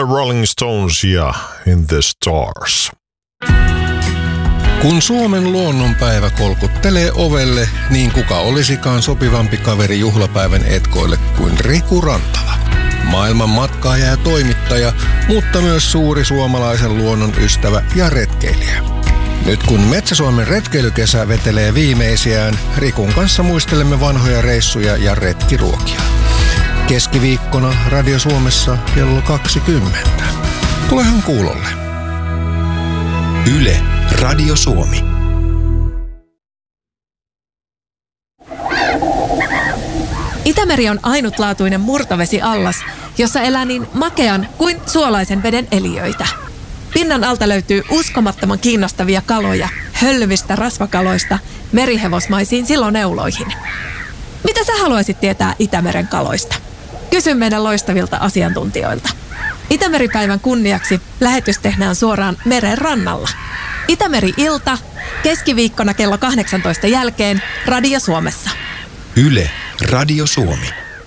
Rolling Stones ja In the Stars. Kun Suomen luonnonpäivä kolkuttelee ovelle, niin kuka olisikaan sopivampi kaveri juhlapäivän etkoille kuin Riku Rantala. Maailman matkaaja ja toimittaja, mutta myös suuri suomalaisen luonnon ystävä ja retkeilijä. Nyt kun Metsä-Suomen retkeilykesä vetelee viimeisiään, Rikun kanssa muistelemme vanhoja reissuja ja retkiruokia. Keskiviikkona Radio Suomessa kello 20. Tulehan kuulolle. Yle, Radio Suomi. Itämeri on ainutlaatuinen murtovesiallas, jossa elää niin makean kuin suolaisen veden eliöitä. Pinnan alta löytyy uskomattoman kiinnostavia kaloja, höllyvistä rasvakaloista merihevosmaisiin siloneuloihin. Mitä sä haluaisit tietää Itämeren kaloista? Kysy meidän loistavilta asiantuntijoilta. Itämeripäivän kunniaksi lähetys tehdään suoraan meren rannalla. Itämeri-ilta, keskiviikkona kello 18 jälkeen Radio Suomessa. Yle, Radio Suomi.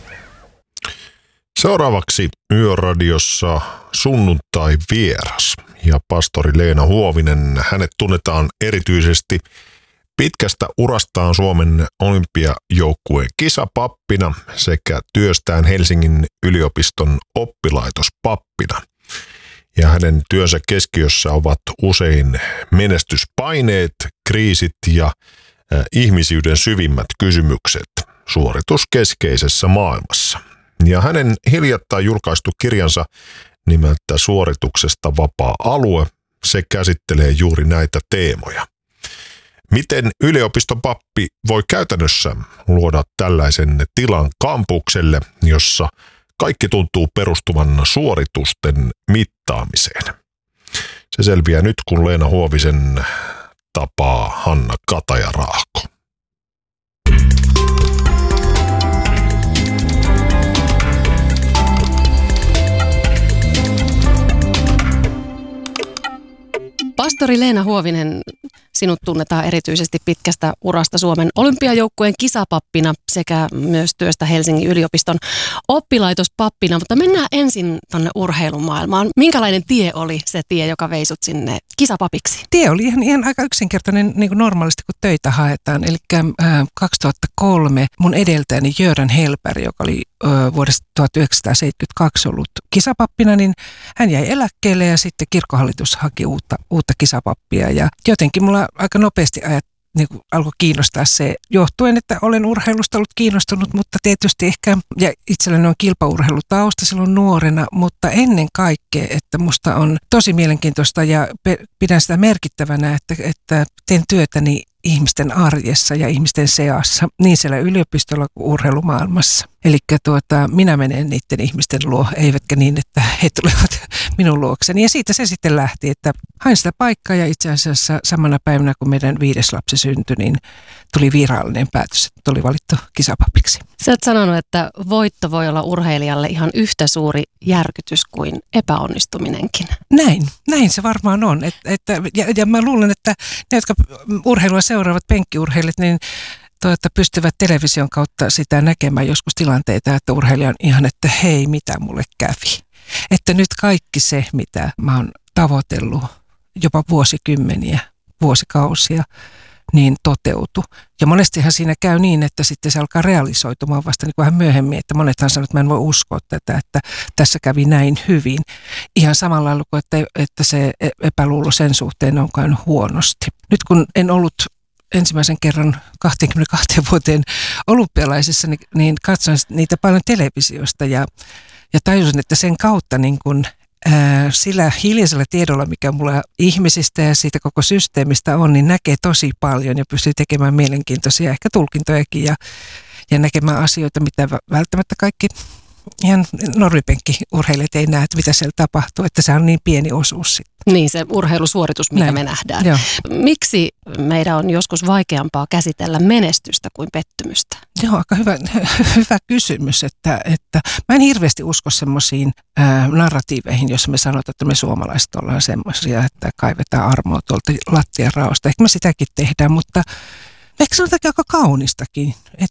Seuraavaksi Yöradiossa sunnuntai vieras ja pastori Leena Huovinen. Hänet tunnetaan erityisesti pitkästä urastaan Suomen olympiajoukkueen kisapappina sekä työstään Helsingin yliopiston oppilaitospappina. Ja hänen työnsä keskiössä ovat usein menestyspaineet, kriisit ja ihmisyyden syvimmät kysymykset suorituskeskeisessä maailmassa. Ja hänen hiljattain julkaistu kirjansa nimeltä Suorituksesta vapaa alue, se käsittelee juuri näitä teemoja. Miten yliopiston pappi voi käytännössä luoda tällaisen tilan kampukselle, jossa kaikki tuntuu perustuvan suoritusten mittaamiseen? Se selviää nyt, kun Leena Huovisen tapaa Hanna Kataja-Raahko. Pastori Leena Huovinen, sinut tunnetaan erityisesti pitkästä urasta Suomen olympiajoukkueen kisapappina sekä myös työstä Helsingin yliopiston oppilaitospappina. Mutta mennään ensin tuonne urheilumaailmaan. Minkälainen tie oli se tie, joka vei sut sinne kisapapiksi? Tie oli ihan aika yksinkertainen, niin kuin normaalisti kun töitä haetaan. Eli 2003 mun edeltäjäni Göran Hellberg, joka oli vuodesta 1972 ollut kisapappina, niin hän jäi eläkkeelle ja sitten kirkkohallitus haki uutta kisapappia. Ja jotenkin mulla aika nopeasti niin alkoi kiinnostaa se, johtuen, että olen urheilusta ollut kiinnostunut, mutta tietysti ehkä, ja itselläni on kilpaurheilutausta silloin nuorena, mutta ennen kaikkea, että musta on tosi mielenkiintoista ja pidän sitä merkittävänä, että teen työtäni ihmisten arjessa ja ihmisten seassa, niin siellä yliopistolla kuin urheilumaailmassa. Eli minä menen niiden ihmisten luo, eivätkä niin, että he tulevat minun luokseni. Ja siitä se sitten lähti, että hain sitä paikkaa ja itse asiassa samana päivänä, kun meidän 5. lapsi syntyi, niin tuli virallinen päätös, että tuli valittu kisapapiksi. Sä oot sanonut, että voitto voi olla urheilijalle ihan yhtä suuri järkytys kuin epäonnistuminenkin. Näin se varmaan on. Ja mä luulen, että ne, jotka urheilua seuraavat penkkiurheilijat, niin pystyvät television kautta sitä näkemään joskus tilanteita, että urheilija on ihan, että hei, mitä mulle kävi. Että nyt kaikki se, mitä mä oon tavoitellut jopa vuosikymmeniä, vuosikausia, niin toteutu. Ja monestihan siinä käy niin, että sitten se alkaa realisoitumaan vasta niin vähän myöhemmin, että monethan sanoo, että mä en voi uskoa tätä, että tässä kävi näin hyvin. Ihan samalla lailla kuin, että se epäluulo sen suhteen on käynyt huonosti. Nyt kun en ollut ensimmäisen kerran 22 vuoteen olympialaisissa, niin katsoin niitä paljon televisiosta ja tajusin, että sen kautta niin kun, sillä hiljaisella tiedolla, mikä mulla ihmisistä ja siitä koko systeemistä on, niin näkee tosi paljon ja pystyy tekemään mielenkiintoisia ehkä tulkintojakin ja näkemään asioita, mitä välttämättä kaikki ihan normipenkkiurheilijat ei näe, että mitä siellä tapahtuu, että se on niin pieni osuus sitten. Niin, se urheilusuoritus, mitä me nähdään. Joo. Miksi meidän on joskus vaikeampaa käsitellä menestystä kuin pettymystä? Joo, aika hyvä kysymys, että mä en hirveästi usko semmoisiin narratiiveihin, jossa me sanotaan, että me suomalaiset ollaan semmoisia, että kaivetaan armoa tuolta lattian raosta. Ehkä me sitäkin tehdään, mutta ehkä se on aika kaunistakin,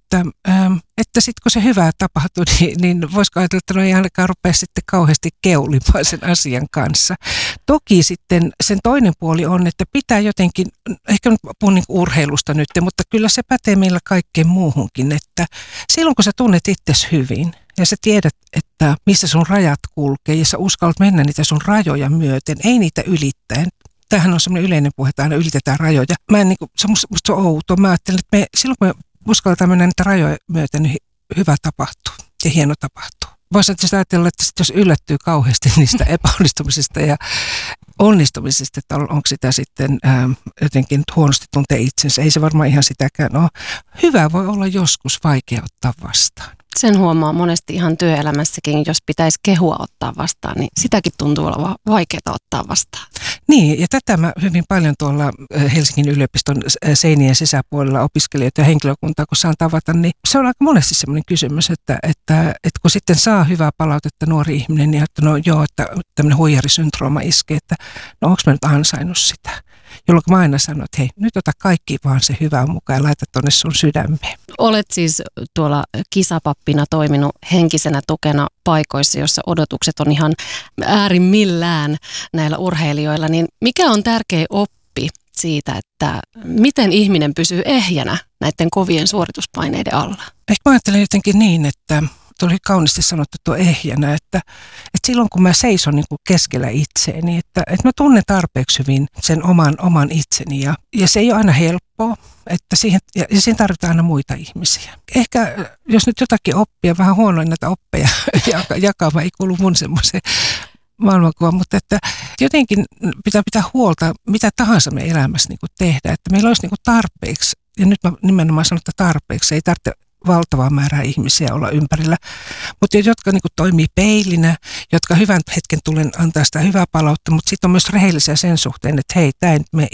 että sitten kun se hyvää tapahtuu, niin voisiko ajatella, että no ei ainakaan rupea sitten kauheasti keulimaan sen asian kanssa. Toki sitten sen toinen puoli on, että pitää jotenkin, ehkä nyt puhun niin urheilusta nyt, mutta kyllä se pätee meillä kaikkeen muuhunkin, että silloin kun sä tunnet itsesi hyvin ja sä tiedät, että missä sun rajat kulkee ja sä uskallat mennä niitä sun rajoja myöten, ei niitä ylittäen. Tämähän on semmoinen yleinen puhe, että aina ylitetään rajoja. Musta se on outo. Mä ajattelen, että silloin kun me uskalletaan mennä niitä rajoja myöten, niin hyvä tapahtuu ja hieno tapahtuu. Voisi ajatella, että jos yllättyy kauheasti niistä epäonnistumisista ja onnistumisista, että onko sitä sitten jotenkin huonosti tuntee itsensä. Ei se varmaan ihan sitäkään ole. Hyvä voi olla joskus vaikea ottaa vastaan. Sen huomaa monesti ihan työelämässäkin, jos pitäisi kehua ottaa vastaan, niin sitäkin tuntuu olevan vaikeaa ottaa vastaan. Niin, ja tätä mä hyvin paljon tuolla Helsingin yliopiston seinien sisäpuolella opiskelijoita ja henkilökuntaa, kun saan tavata, niin se on aika monesti semmoinen kysymys, että kun sitten saa hyvää palautetta nuori ihminen, niin että no joo, että tämmöinen huijarisyndrooma iskee, että no onko mä nyt ansainnut sitä? Jolloin mä aina sanon, että hei, nyt ota kaikki vaan se hyvää mukaan ja laita tonne sun sydämeen. Olet siis tuolla kisapappina toiminut henkisenä tukena paikoissa, jossa odotukset on ihan äärimmillään näillä urheilijoilla. Niin mikä on tärkeä oppi siitä, että miten ihminen pysyy ehjänä näiden kovien suorituspaineiden alla? Ehkä mä ajattelen jotenkin niin, että tuli kauniisti sanottu tuo ehjänä, että silloin kun mä seison niin kuin keskellä itseäni, että mä tunnen tarpeeksi hyvin sen oman itseni ja se ei ole aina helppoa, että siihen tarvitaan aina muita ihmisiä. Ehkä jos nyt jotakin oppia, vähän huonoin näitä oppeja jakama, ei kuulu mun semmoiseen maailmankuvaan, mutta että jotenkin pitää huolta, mitä tahansa me elämässä niin kuin tehdään, että meillä olisi niin kuin tarpeeksi, ja nyt mä nimenomaan sanon, että tarpeeksi, ei tarvitse valtavaa määrää ihmisiä olla ympärillä, mutta jotka niin kuin toimii peilinä, jotka hyvän hetken tulen antaa sitä hyvää palautta, mutta sitten on myös rehellisiä sen suhteen, että hei, tämä ei me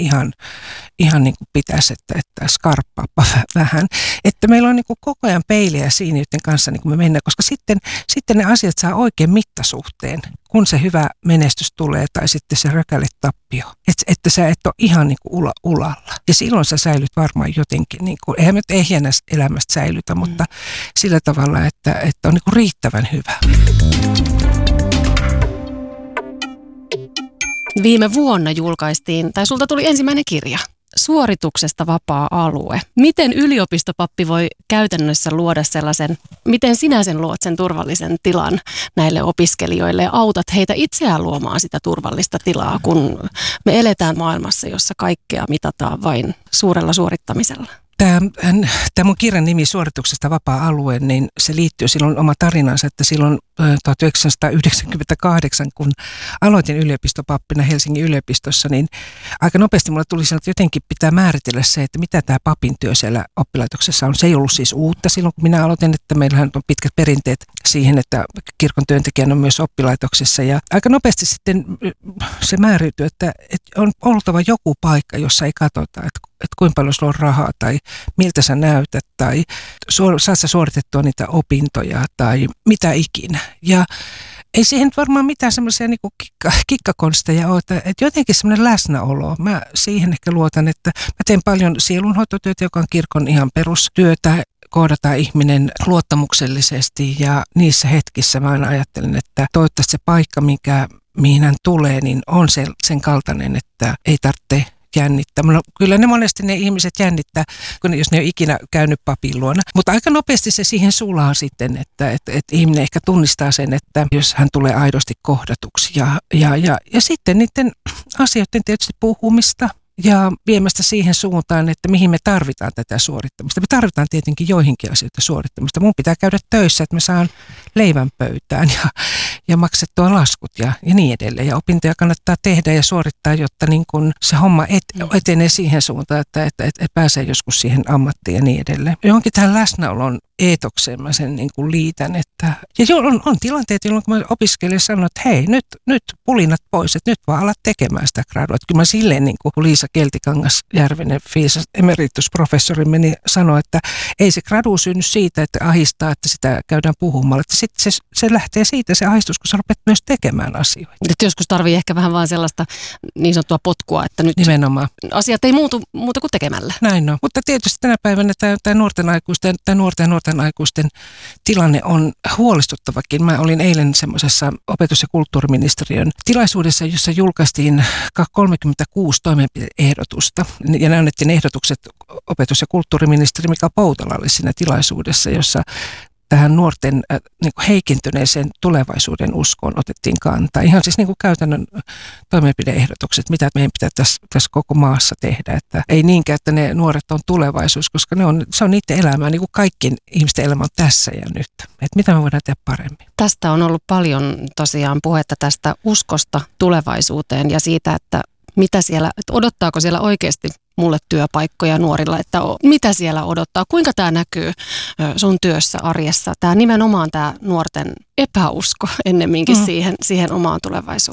ihan niin kuin pitäisi, että skarppaapa vähän. Että meillä on niin kuin koko ajan peiliä siinä, joiden kanssa niin kuin me mennään, koska sitten ne asiat saa oikein mittasuhteen, kun se hyvä menestys tulee tai sitten se rökäle tappio. Että sä et ole ihan niin kuin ulalla. Ja silloin sä säilyt varmaan jotenkin, niin kuin, eihän me ehjänä elämästä säilytä, mutta sillä tavalla, että on niin kuin riittävän hyvä. Viime vuonna julkaistiin, tai sulta tuli ensimmäinen kirja, Suorituksesta vapaa alue. Miten yliopistopappi voi käytännössä luoda sellaisen, miten sinä sen luot sen turvallisen tilan näille opiskelijoille ja autat heitä itseään luomaan sitä turvallista tilaa, kun me eletään maailmassa, jossa kaikkea mitataan vain suurella suorittamisella? Tämä mun kirjan nimi Suorituksesta vapaa alue, niin se liittyy silloin oma tarinansa, että silloin 1998, kun aloitin yliopistopappina Helsingin yliopistossa, niin aika nopeasti mulle tuli että jotenkin pitää määritellä se, että mitä tämä papin työ siellä oppilaitoksessa on. Se ei ollut siis uutta silloin, kun minä aloitin, että meillähän on pitkät perinteet siihen, että kirkon työntekijän on myös oppilaitoksessa. Ja aika nopeasti sitten se määrittyy, että on oltava joku paikka, jossa ei katsota, että kuinka paljon sulla on rahaa tai miltä sä näytät tai saat sä suoritettua niitä opintoja tai mitä ikinä. Ja ei siihen varmaan mitään semmoisia niinku kikkakonsteja ole, että jotenkin semmoinen läsnäolo. Mä siihen ehkä luotan, että mä teen paljon sielunhoitotyötä, joka on kirkon ihan perustyötä. Kohdataan ihminen luottamuksellisesti ja niissä hetkissä mä aina ajattelen, että toivottavasti se paikka, mihin hän tulee, niin on sen kaltainen, että ei tarvitse jännittää. Kyllä ne monesti ne ihmiset jännittää, jos ne ei ole ikinä käynyt papin luona. Mutta aika nopeasti se siihen sulaa sitten, että ihminen ehkä tunnistaa sen, että jos hän tulee aidosti kohdatuksi. Ja sitten niiden asioiden tietysti puhumista ja viemästä siihen suuntaan, että mihin me tarvitaan tätä suorittamista. Me tarvitaan tietenkin joihinkin asioita suorittamista. Mun pitää käydä töissä, että me saan leivän pöytään ja maksettua laskut ja niin edelleen. Ja opintoja kannattaa tehdä ja suorittaa, jotta niin kun se homma etenee siihen suuntaan, että pääsee joskus siihen ammattiin ja niin edelleen. Johonkin tähän läsnäolon eetokseen mä sen niin kuin liitän. Ja on tilanteet, jolloin kun mä opiskelijan sanon, että hei, nyt pulinat pois, että nyt vaan alat tekemään sitä gradua. Että kyllä mä silleen, niin kuin Liisa Keltikangas-Järvinen, viisas emeritusprofessori, sanoi, että ei se gradu synny siitä, että ahistaa, että sitä käydään puhumalla. Että sitten se lähtee siitä se ahistus, joskus rupeat myös tekemään asioita. Että joskus tarvii ehkä vähän vaan sellaista niin sanottua potkua, että nyt Nimenomaan. asiat ei muuta kuin tekemällä. Näin on. Mutta tietysti tänä päivänä tämä nuorten ja nuorten aikuisten tilanne on huolestuttavakin. Mä olin eilen semmoisessa opetus- ja kulttuuriministeriön tilaisuudessa, jossa julkaistiin 36 toimenpide-ehdotusta. Ja ne annettiin ehdotukset opetus- ja kulttuuriministeri Mika Poutalalle siinä tilaisuudessa, jossa tähän nuorten heikentyneeseen tulevaisuuden uskoon otettiin kantaa. Ihan siis käytännön toimenpide-ehdotukset, mitä meidän pitää tässä koko maassa tehdä. Että ei niinkään, että ne nuoret on tulevaisuus, koska se on niiden elämää, niin kuin kaikkien ihmisten elämä on tässä ja nyt. Että mitä me voidaan tehdä paremmin. Tästä on ollut paljon tosiaan puhetta tästä uskosta tulevaisuuteen ja siitä, että mitä siellä, että odottaako siellä oikeasti mulle työpaikkoja nuorilla, että mitä siellä odottaa, kuinka tämä näkyy sun työssä, arjessa. Tämä nimenomaan tämä nuorten epäusko ennemminkin siihen omaan tulevaisuuteen.